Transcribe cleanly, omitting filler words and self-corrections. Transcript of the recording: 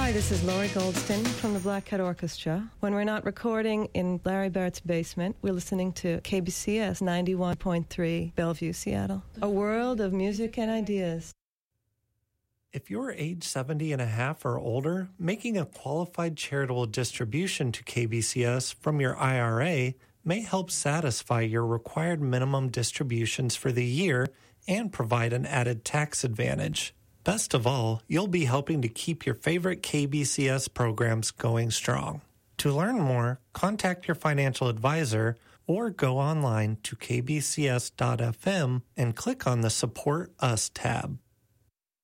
Hi, this is Laurie Goldston from the Black Cat Orchestra. When we're not recording in Larry Barrett's basement, we're listening to KBCS 91.3 Bellevue, Seattle. A world of music and ideas. If you're age 70 and a half or older, making a qualified charitable distribution to KBCS from your IRA may help satisfy your required minimum distributions for the year and provide an added tax advantage. Best of all, you'll be helping to keep your favorite KBCS programs going strong. To learn more, contact your financial advisor or go online to kbcs.fm and click on the Support Us tab.